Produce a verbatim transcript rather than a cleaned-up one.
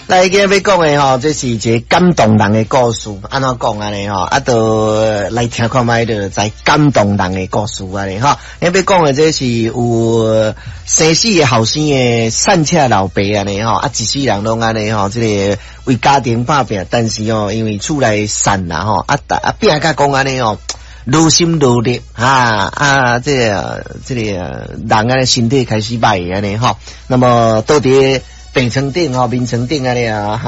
来，今日要讲的吼，这是一个感动人的故事。安怎讲安尼吼？啊，都来听看卖的，在感动人的故事安尼吼。今日要讲的这是有生死的后生的善车老爸安尼吼，啊，一世人拢安尼吼，这个为家庭打拼，但是哦，因为厝内散啦吼，啊啊拼甲讲安尼吼。劳心劳力啊啊，这个这个人安尼身体开始歹安尼吼，那么到底病床顶吼、面床顶安尼啊。